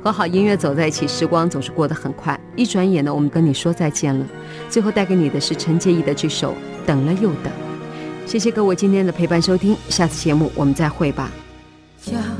和好音乐走在一起，时光总是过得很快，一转眼呢，我们跟你说再见了。最后带给你的是陈洁仪的这首《等了又等》。谢谢各位今天的陪伴收听，下次节目我们再会吧。